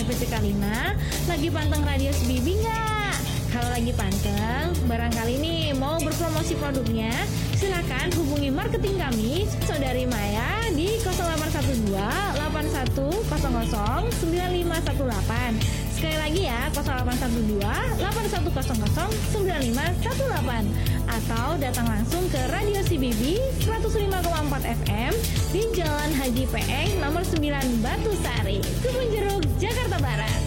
PC Kalina. Lagi panteng radio Bibi nggak? Kalau lagi panteng, barangkali nih mau berpromosi produknya, silakan hubungi marketing kami, Saudari Maya di 0812 8100 9518. Sekali lagi ya, 0812 8100 9518. Atau datang langsung ke Radio CBB 105,4 FM di Jalan Haji Peeng nomor 9 Batu Sari, Kebun Jeruk, Jakarta Barat.